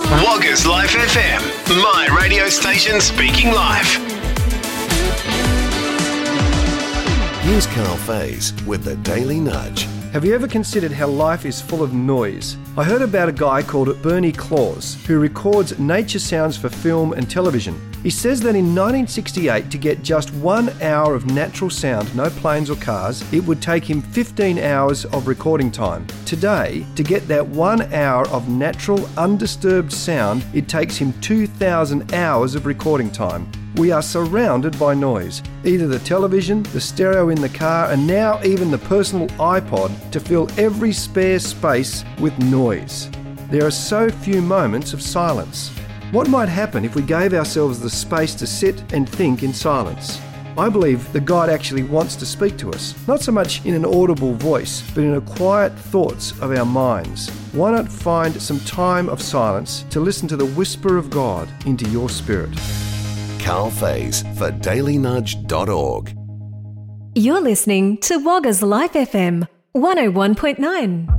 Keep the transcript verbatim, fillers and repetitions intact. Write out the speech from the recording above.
Woggers Life F M, my radio station speaking live. Here's Carl Faze with the Daily Nudge. Have you ever considered how life is full of noise? I heard about a guy called Bernie Claus who records nature sounds for film and television. He says that in nineteen sixty-eight, to get just one hour of natural sound, no planes or cars, it would take him fifteen hours of recording time. Today, to get that one hour of natural, undisturbed sound, it takes him two thousand hours of recording time. We are surrounded by noise, either the television, the stereo in the car, and now even the personal iPod to fill every spare space with noise. There are so few moments of silence. What might happen if we gave ourselves the space to sit and think in silence? I believe that God actually wants to speak to us, not so much in an audible voice, but in the quiet thoughts of our minds. Why not find some time of silence to listen to the whisper of God into your spirit? Carl Faze for daily nudge dot org. You're listening to Woggers Life F M one oh one point nine.